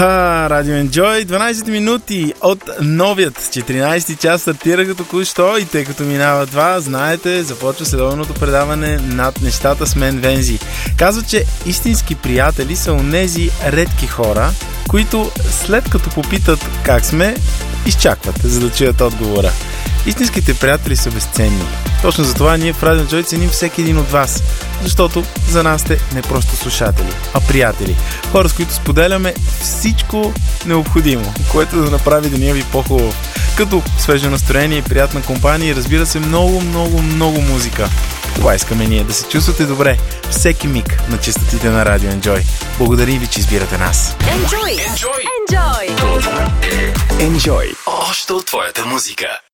Радио Enjoy, 12 минути от новият 14 час стартира току-що и тъй като минава 2, знаете, започва следобедното предаване Над нещата с мен Вензи. Казва, че истински приятели са онези редки хора, които след като попитат как сме, изчакват, за да чуят отговора. Истинските приятели са безценни. Точно за това ние в Радио Enjoy ценим всеки един от вас, защото за нас сте не просто слушатели, а приятели. Хора, с които споделяме всичко необходимо, което да направи деня ви по-хубаво. Като свежо настроение и приятна компания и разбира се много музика. Това искаме ние, да се чувствате добре всеки миг на честотите на Радио Enjoy. Благодарим ви, че избирате нас. Enjoy! Още от твоята музика.